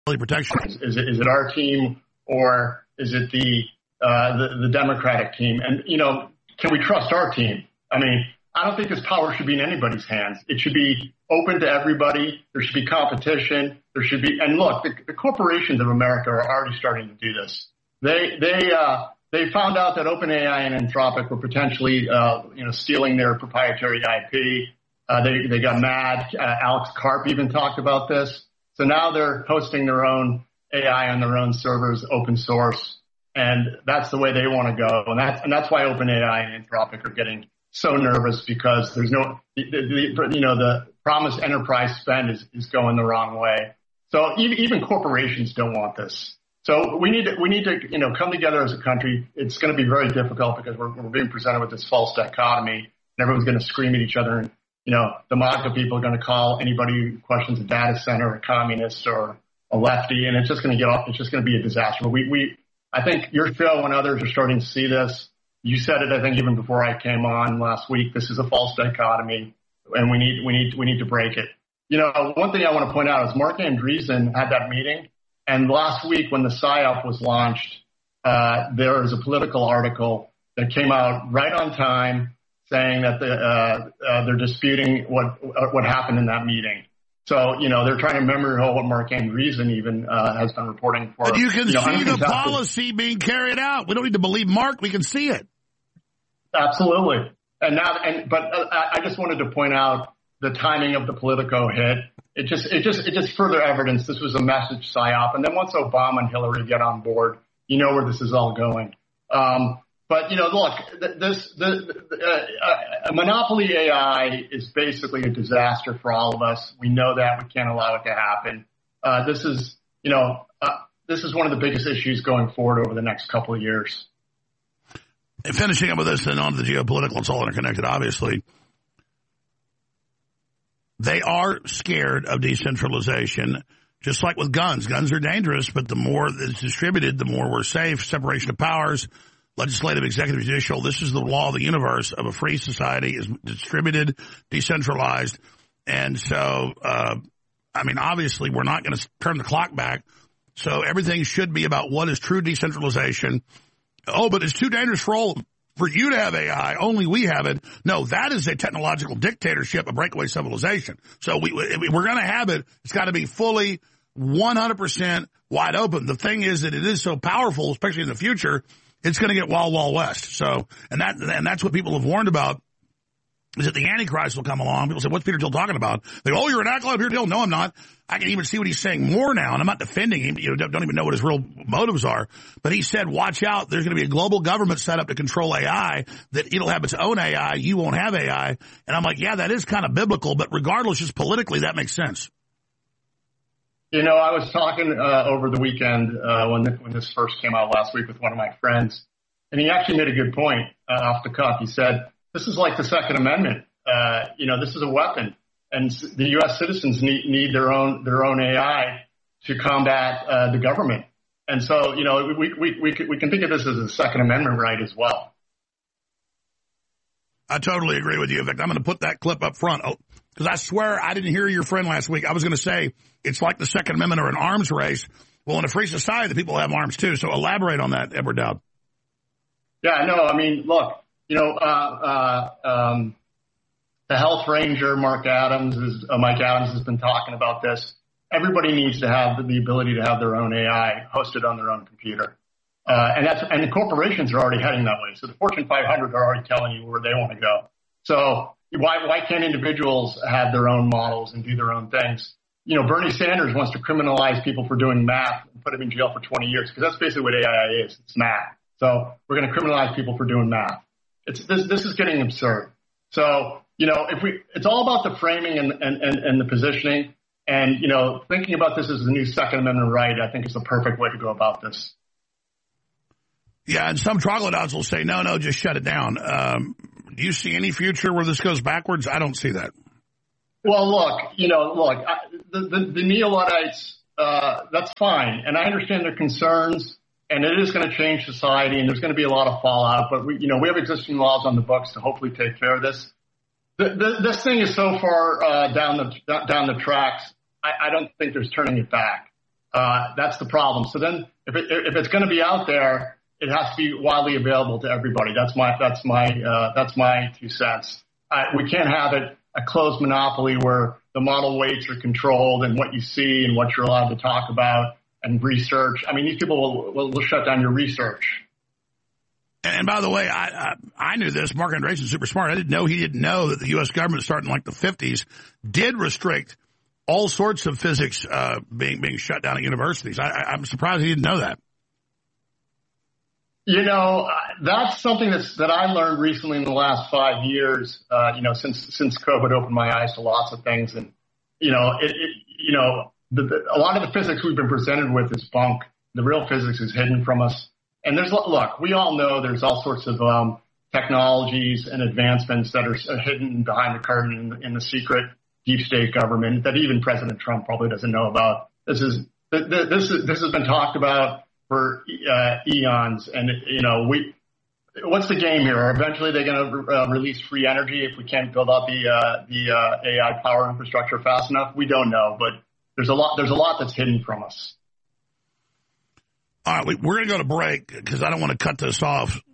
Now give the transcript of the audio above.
protection. Is it our team or is it the Democratic team? And, can we trust our team? I mean, I don't think this power should be in anybody's hands. It should be open to everybody. There should be competition. There should be, and look, the corporations of America are already starting to do this. They found out that OpenAI and Anthropic were potentially, stealing their proprietary IP. They got mad. Alex Karp even talked about this. So now they're hosting their own AI on their own servers, open source, and that's the way they want to go. And that's why OpenAI and Anthropic are getting so nervous, because there's the promised enterprise spend is going the wrong way. So even corporations don't want this. So we need to come together as a country. It's going to be very difficult because we're being presented with this false dichotomy, and everyone's going to scream at each other. And the MAGA people are going to call anybody who questions a data center a communist or a lefty, and it's just going to get off. It's just going to be a disaster. But I think your show and others are starting to see this. You said it, I think, even before I came on last week. This is a false dichotomy, and we need to break it. One thing I want to point out is Mark Andreessen had that meeting, and last week when the PSYOP was launched, there was a political article that came out right on time saying that they're disputing what happened in that meeting. So, they're trying to remember what Mark Andreessen even has been reporting for. But you can see the policy being carried out. We don't need to believe Mark. We can see it. Absolutely. But I just wanted to point out the timing of the Politico hit. It just further evidence this was a message PSYOP. And then once Obama and Hillary get on board, where this is all going. But look, monopoly AI is basically a disaster for all of us. We know that. We can't allow it to happen. This is one of the biggest issues going forward over the next couple of years. And finishing up with this and on to the geopolitical, it's all interconnected, obviously. They are scared of decentralization, just like with guns. Guns are dangerous, but the more it's distributed, the more we're safe. Separation of powers, legislative, executive, judicial. This is the law of the universe of a free society, is distributed, decentralized. And so, obviously we're not going to turn the clock back. So everything should be about what is true decentralization. Oh, but it's too dangerous for you to have AI. Only we have it. No, that is a technological dictatorship, a breakaway civilization. So we're going to have it. It's got to be fully 100% wide open. The thing is that it is so powerful, especially in the future, it's going to get Wild West. So, and that's what people have warned about, is that the Antichrist will come along. People say, what's Peter Thiel talking about? They go, oh, you're an acolyte of Peter Thiel. No, I'm not. I can even see what he's saying more now, and I'm not defending him. Don't even know what his real motives are. But he said, watch out. There's going to be a global government set up to control AI, that it'll have its own AI. You won't have AI. And I'm like, yeah, that is kind of biblical, but regardless, just politically, that makes sense. I was talking over the weekend when this first came out last week with one of my friends, and he actually made a good point off the cuff. He said, this is like the Second Amendment. This is a weapon, and the U.S. citizens need their own AI to combat the government. And so, we can think of this as a Second Amendment right as well. I totally agree with you. In fact, I'm going to put that clip up front because I swear I didn't hear your friend last week. I was going to say it's like the Second Amendment or an arms race. Well, in a free society, the people have arms too. So elaborate on that, Edward Dowd. Yeah, no, look. The health ranger, Mike Adams has been talking about this. Everybody needs to have the ability to have their own AI hosted on their own computer. And the corporations are already heading that way. So the Fortune 500 are already telling you where they want to go. So why can't individuals have their own models and do their own things? Bernie Sanders wants to criminalize people for doing math and put them in jail for 20 years, because that's basically what AI is. It's math. So we're going to criminalize people for doing math. This is getting absurd. So, it's all about the framing and the positioning, and, thinking about this as the new Second Amendment right, I think is the perfect way to go about this. Yeah. And some troglodytes will say, no, just shut it down. Do you see any future where this goes backwards? I don't see that. Well, look, the neo-Luddites, that's fine. And I understand their concerns. And it is going to change society, and there's going to be a lot of fallout. But we have existing laws on the books to hopefully take care of this. This thing is so far down the tracks. I don't think there's turning it back. That's the problem. So then if it's going to be out there, it has to be widely available to everybody. That's my 2 cents. We can't have it a closed monopoly where the model weights are controlled and what you see and what you're allowed to talk about and research. I mean, these people will shut down your research. And by the way, I knew this. Mark Andreessen's super smart. He didn't know that the U.S. government, starting in like the 50s, did restrict all sorts of physics being shut down at universities. I'm surprised he didn't know that. You know, that's something that I learned recently in the last 5 years. Since COVID opened my eyes to lots of things, and a lot of the physics we've been presented with is bunk. The real physics is hidden from us. And we all know there's all sorts of technologies and advancements that are hidden behind the curtain in the secret deep state government that even President Trump probably doesn't know about. This has been talked about for eons, and what's the game here? Eventually, they're going to release free energy if we can't build up the AI power infrastructure fast enough. We don't know, but there's a lot that's hidden from us. All right, we're going to go to break because I don't want to cut this off